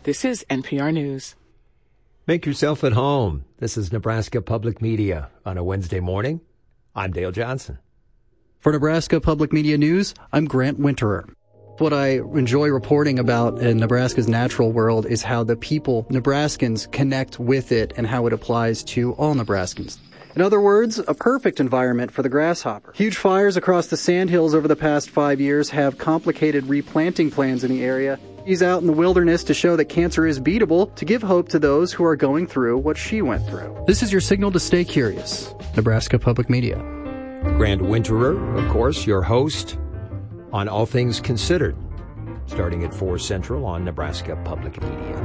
This is NPR News. Make yourself at home. This is Nebraska Public Media on a Wednesday morning. I'm Dale Johnson. For Nebraska Public Media News, I'm Grant Winterer. What I enjoy reporting about in Nebraska's natural world is how the people, Nebraskans, connect with it and how it applies to all Nebraskans. In other words, a perfect environment for the grasshopper. Huge fires across the Sandhills over the past 5 years have complicated replanting plans in the area. He's out in the wilderness to show that cancer is beatable, to give hope to those who are going through what she went through. This is your signal to stay curious. Nebraska Public Media. Grant Winterer, of course, your host on All Things Considered, starting at 4 Central on Nebraska Public Media.